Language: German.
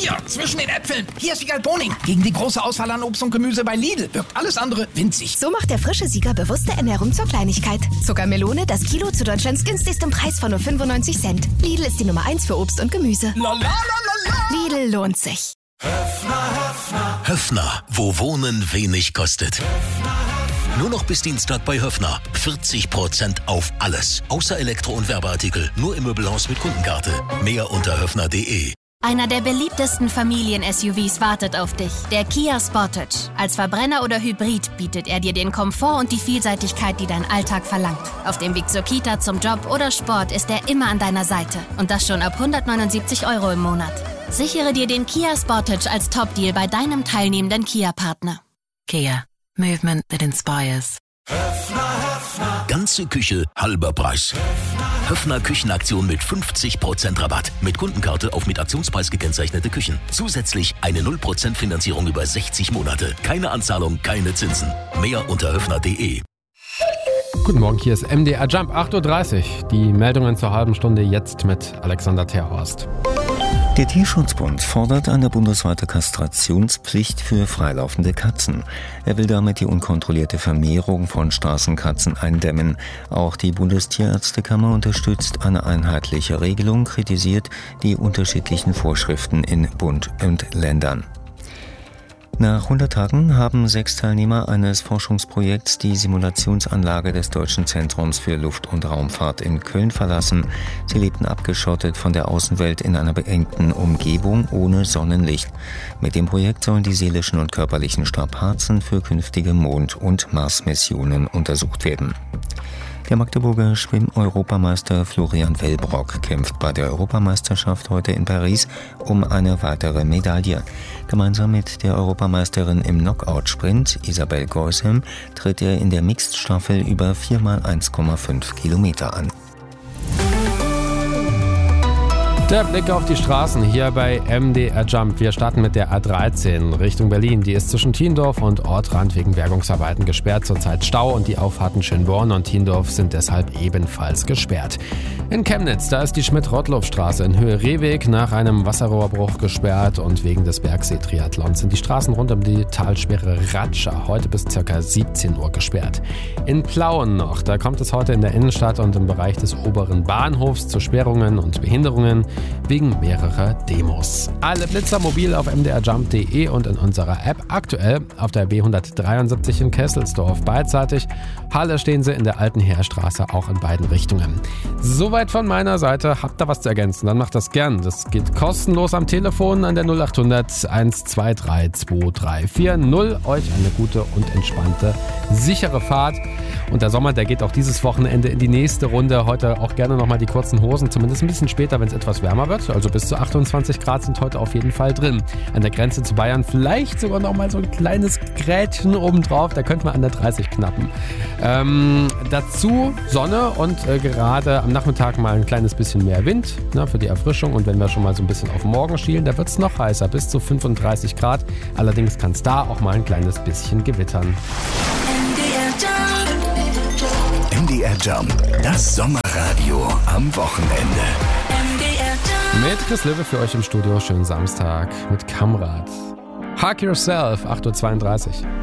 Hier, zwischen den Äpfeln. Hier ist Siegerl Boning. Gegen die große Auswahl an Obst und Gemüse bei Lidl wirkt alles andere winzig. So macht der frische Sieger bewusste Ernährung zur Kleinigkeit. Zuckermelone, das Kilo zu Deutschlands günstigstem Preis von nur 95 Cent. Lidl ist die Nummer 1 für Obst und Gemüse. La, la, la, la, la. Lidl lohnt sich. Höffner, wo Wohnen wenig kostet. Nur noch bis Dienstag bei Höffner. 40% auf alles. Außer Elektro- und Werbeartikel. Nur im Möbelhaus mit Kundenkarte. Mehr unter höffner.de. Einer der beliebtesten Familien-SUVs wartet auf dich. Der Kia Sportage. Als Verbrenner oder Hybrid bietet er dir den Komfort und die Vielseitigkeit, die dein Alltag verlangt. Auf dem Weg zur Kita, zum Job oder Sport ist er immer an deiner Seite. Und das schon ab 179 € im Monat. Sichere dir den Kia Sportage als Top-Deal bei deinem teilnehmenden Kia-Partner. Kia. Movement that inspires. Ganze Küche, halber Preis. Höffner Küchenaktion mit 50% Rabatt. Mit Kundenkarte auf mit Aktionspreis gekennzeichnete Küchen. Zusätzlich eine 0% Finanzierung über 60 Monate. Keine Anzahlung, keine Zinsen. Mehr unter höffner.de. Guten Morgen, hier ist MDR Jump, 8:30 Uhr. Die Meldungen zur halben Stunde jetzt mit Alexander Terhorst. Der Tierschutzbund fordert eine bundesweite Kastrationspflicht für freilaufende Katzen. Er will damit die unkontrollierte Vermehrung von Straßenkatzen eindämmen. Auch die Bundestierärztekammer unterstützt eine einheitliche Regelung, kritisiert die unterschiedlichen Vorschriften in Bund und Ländern. Nach 100 Tagen haben 6 Teilnehmer eines Forschungsprojekts die Simulationsanlage des Deutschen Zentrums für Luft- und Raumfahrt in Köln verlassen. Sie lebten abgeschottet von der Außenwelt in einer beengten Umgebung ohne Sonnenlicht. Mit dem Projekt sollen die seelischen und körperlichen Strapazen für künftige Mond- und Mars-Missionen untersucht werden. Der Magdeburger Schwimm-Europameister Florian Wellbrock kämpft bei der Europameisterschaft heute in Paris um eine weitere Medaille. Gemeinsam mit der Europameisterin im Knockout-Sprint Isabel Goisem tritt er in der Mixed-Staffel über 4x1,5 Kilometer an. Der Blick auf die Straßen hier bei MDR Jump. Wir starten mit der A13 Richtung Berlin. Die ist zwischen Thiendorf und Ortrand wegen Bergungsarbeiten gesperrt. Zurzeit Stau und die Auffahrten Schönborn und Thiendorf sind deshalb ebenfalls gesperrt. In Chemnitz, da ist die Schmidt-Rottluff-Straße in Höhe Rehweg nach einem Wasserrohrbruch gesperrt und wegen des Bergsee-Triathlons sind die Straßen rund um die Talsperre Ratscha heute bis ca. 17 Uhr gesperrt. In Plauen noch, da kommt es heute in der Innenstadt und im Bereich des oberen Bahnhofs zu Sperrungen und Behinderungen wegen mehrerer Demos. Alle Blitzer mobil auf mdrjump.de und in unserer App. Aktuell auf der B173 in Kesselsdorf beidseitig. Halle stehen sie in der alten Heerstraße auch in beiden Richtungen. Soweit von meiner Seite. Habt ihr was zu ergänzen, dann macht das gern. Das geht kostenlos am Telefon an der 0800 123 2340. Euch eine gute und entspannte, sichere Fahrt. Und der Sommer, der geht auch dieses Wochenende in die nächste Runde. Heute auch gerne nochmal die kurzen Hosen, zumindest ein bisschen später, wenn es etwas wärmer wird. Also bis zu 28 Grad sind heute auf jeden Fall drin. An der Grenze zu Bayern vielleicht sogar nochmal so ein kleines Grätchen obendrauf. Da könnte man an der 30 knappen. Dazu Sonne und gerade am Nachmittag mal ein kleines bisschen mehr Wind, für die Erfrischung. Und wenn wir schon mal so ein bisschen auf morgen schielen, da wird es noch heißer, bis zu 35 Grad. Allerdings kann es da auch mal ein kleines bisschen gewittern. MDR Jump, das Sommerradio am Wochenende. Mit Chris Löwe für euch im Studio. Schönen Samstag mit Kamrat. Hug Yourself, 8:32 Uhr.